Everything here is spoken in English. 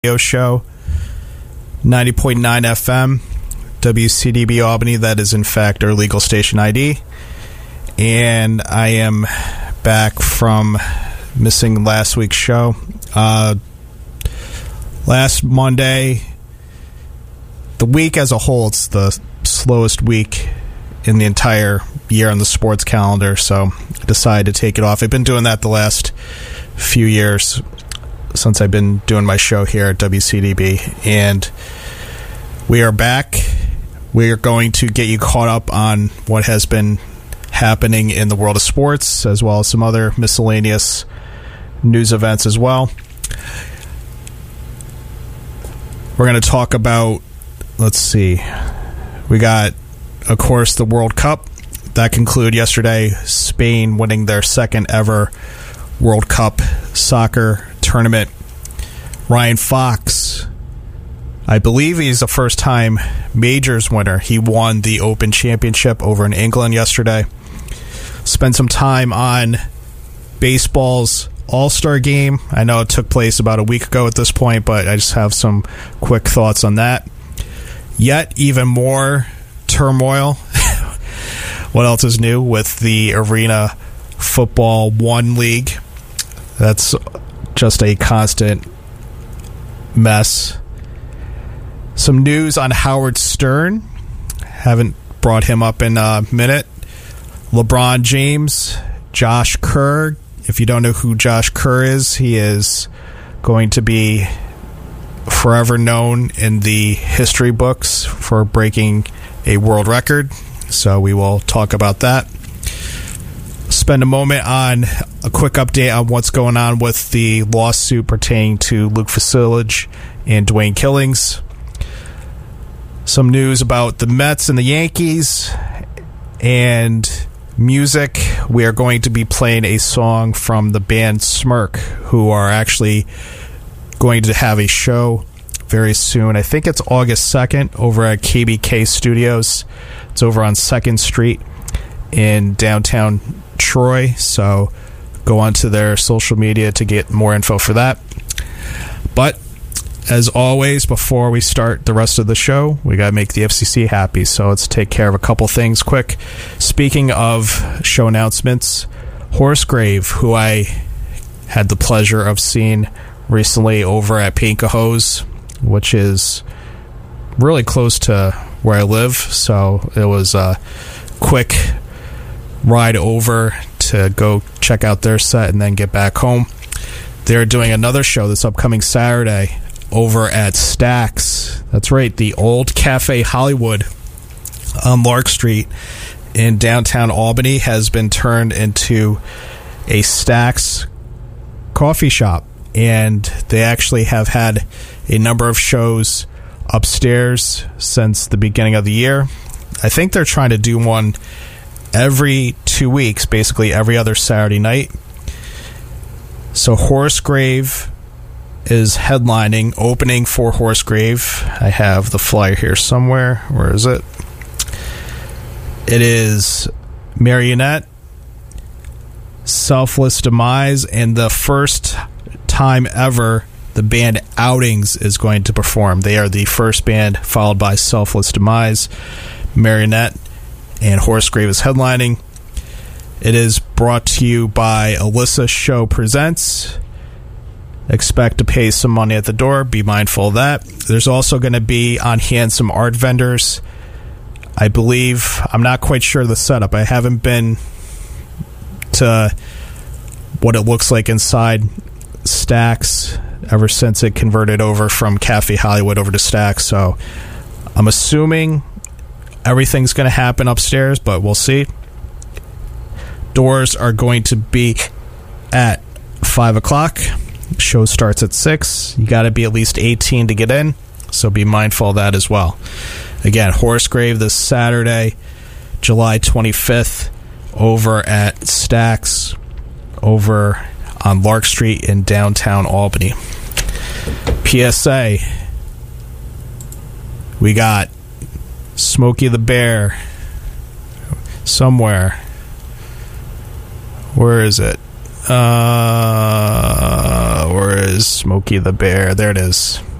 radio show, 90.9 FM, WCDB Albany. That is, in fact, our legal station ID. And I am back from missing last week's show. Last Monday, the week as a whole, it's the slowest week in the entire year on the sports calendar, so I decided to take it off. I've been doing that the last few years since I've been doing my show here at WCDB, and we are back. We are going to get you caught up on what has been happening in the world of sports, as well as some other miscellaneous news events as well. We're going to talk about, let's see, we got, of course, the World Cup. That concluded yesterday, Spain winning their second ever World Cup soccer tournament. Ryan Fox, I believe he's the first-time majors winner. He won the Open Championship over in England yesterday. Spent some time on baseball's All-Star Game. I know it took place about a week ago at this point, but I just have some quick thoughts on that. Yet even more turmoil. What else is new with the Arena Football 1 League? That's just a constant mess. Some news on Howard Stern. Haven't brought him up in a minute. LeBron James, Josh Kerr. If you don't know who Josh Kerr is, he is going to be forever known in the history books for breaking a world record. So we will talk about that. Spend a moment on a quick update on what's going on with the lawsuit pertaining to Luke Fusilage and Dwayne Killings. Some news about the Mets and the Yankees. And music. We are going to be playing a song from the band Smirk, who are actually going to have a show very soon. I think it's August 2nd over at KBK Studios. It's over on 2nd Street in downtown Troy. So go onto their social media to get more info for that. But as always, before we start the rest of the show, we got to make the FCC happy. So let's take care of a couple things quick. Speaking of show announcements, Horace Grave, who I had the pleasure of seeing recently over at Paint Cahoes, which is really close to where I live. So it was a quick ride over to go check out their set and then get back home. They're doing another show this upcoming Saturday over at Stax. That's right, the old Cafe Hollywood on Lark Street in downtown Albany has been turned into a Stax coffee shop. And they actually have had a number of shows upstairs since the beginning of the year. I think they're trying to do one every 2 weeks, basically every other Saturday night. So Horace Grave is headlining, opening for Horace Grave. I have the flyer here somewhere. Where is it? It is Marionette, Selfless Demise, and the first time ever the band Outings is going to perform. They are the first band, followed by Selfless Demise, Marionette, and Horace Grave is headlining. It is brought to you by Alyssa Show Presents. Expect to pay some money at the door. Be mindful of that. There's also going to be on hand some art vendors. I believe, I'm not quite sure of the setup. I haven't been to what it looks like inside Stax ever since it converted over from Cafe Hollywood over to Stax. So I'm assuming everything's going to happen upstairs, but we'll see. Doors are going to be at 5 o'clock. Show starts at 6. You got to be at least 18 to get in, so be mindful of that as well. Again, Horace Grave this Saturday, July 25th, over at Stax, over on Lark Street in downtown Albany. PSA, we got Smokey the Bear somewhere. Where is it? Or is Smokey the Bear? There it is.